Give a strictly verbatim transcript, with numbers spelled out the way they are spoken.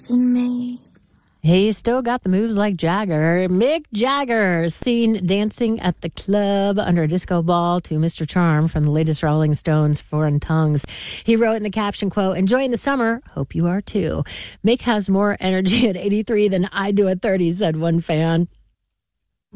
dancing maid. He still got the moves like Jagger. Mick Jagger, seen dancing at the club under a disco ball to Mister Charm from the latest Rolling Stones, Foreign Tongues. He wrote in the caption, quote, "Enjoying the summer. Hope you are too. Mick has more energy at eighty-three than I do at thirty," said one fan.